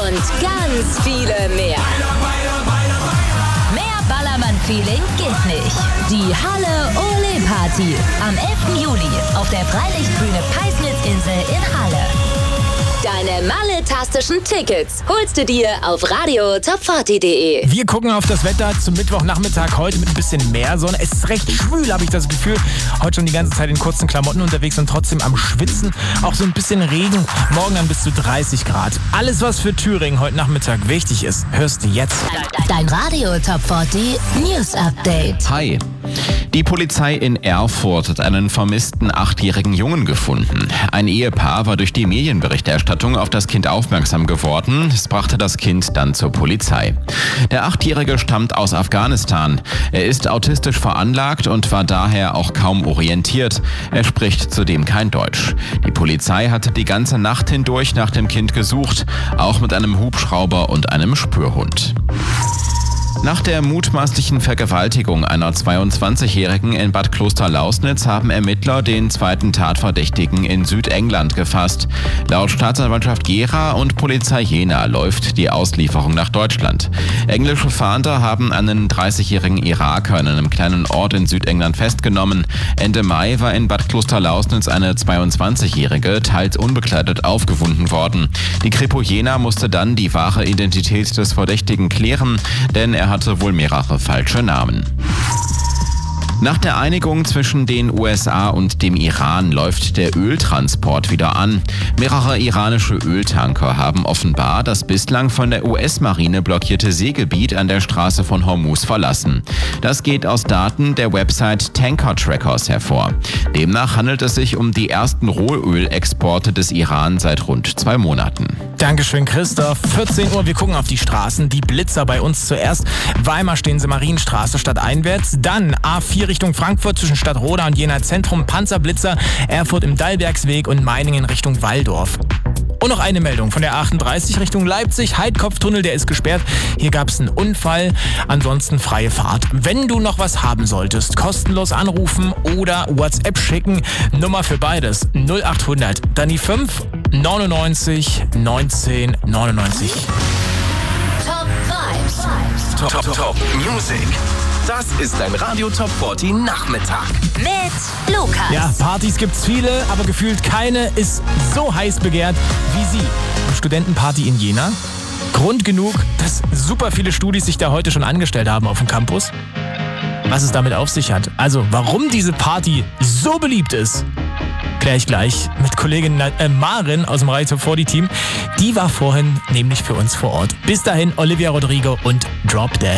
und ganz viele mehr. Mehr Ballermann-Feeling geht nicht. Die Halle Ole Party am 11. Juli auf der Freilichtbühne Peisnitzinsel in Halle. Deine malle-tastischen Tickets holst du dir auf radiotop40.de. Wir gucken auf das Wetter zum Mittwochnachmittag heute mit ein bisschen mehr Sonne. Es ist recht schwül, habe ich das Gefühl. Heute schon die ganze Zeit in kurzen Klamotten unterwegs und trotzdem am Schwitzen. Auch so ein bisschen Regen. Morgen dann bis zu 30 Grad. Alles, was für Thüringen heute Nachmittag wichtig ist, hörst du jetzt. Dein Radio Top 40 News Update. Hi. Die Polizei in Erfurt hat einen vermissten 8-jährigen Jungen gefunden. Ein Ehepaar war durch die Medienberichterstattung auf das Kind aufmerksam geworden. Es brachte das Kind dann zur Polizei. Der 8-Jährige stammt aus Afghanistan. Er ist autistisch veranlagt und war daher auch kaum orientiert. Er spricht zudem kein Deutsch. Die Polizei hatte die ganze Nacht hindurch nach dem Kind gesucht, auch mit einem Hubschrauber und einem Spürhund. Nach der mutmaßlichen Vergewaltigung einer 22-Jährigen in Bad Klosterlausnitz haben Ermittler den zweiten Tatverdächtigen in Südengland gefasst. Laut Staatsanwaltschaft Gera und Polizei Jena läuft die Auslieferung nach Deutschland. Englische Fahnder haben einen 30-jährigen Iraker in einem kleinen Ort in Südengland festgenommen. Ende Mai war in Bad Klosterlausnitz eine 22-Jährige teils unbekleidet aufgefunden worden. Die Kripo Jena musste dann die wahre Identität des Verdächtigen klären, denn er hatte wohl mehrere falsche Namen. Nach der Einigung zwischen den USA und dem Iran läuft der Öltransport wieder an. Mehrere iranische Öltanker haben offenbar das bislang von der US-Marine blockierte Seegebiet an der Straße von Hormuz verlassen. Das geht aus Daten der Website Tanker Trackers hervor. Demnach handelt es sich um die ersten Rohölexporte des Iran seit rund 2 Monaten. Dankeschön, Christoph. 14 Uhr, wir gucken auf die Straßen. Die Blitzer bei uns zuerst. Weimar stehen sie Marienstraße stadteinwärts. Dann A4 Richtung Frankfurt zwischen Stadtroda und Jena Zentrum. Panzerblitzer, Erfurt im Dallbergsweg und Meiningen Richtung Walldorf. Und noch eine Meldung von der 38 Richtung Leipzig. Heidkopftunnel, der ist gesperrt. Hier gab es einen Unfall. Ansonsten freie Fahrt. Wenn du noch was haben solltest, kostenlos anrufen oder WhatsApp schicken. Nummer für beides 0800. Dann die 5 99 19 99. Top Vibes. Top Music. Das ist ein Radio Top 40 Nachmittag. Mit Lukas. Ja, Partys gibt's viele, aber gefühlt keine ist so heiß begehrt wie sie. Eine Studentenparty in Jena. Grund genug, dass super viele Studis sich da heute schon angestellt haben auf dem Campus. Was es damit auf sich hat, also warum diese Party so beliebt ist, kläre ich gleich mit Kollegin Marin aus dem Radio Top 40 Team. Die war vorhin nämlich für uns vor Ort. Bis dahin Olivia Rodrigo und Drop Dead.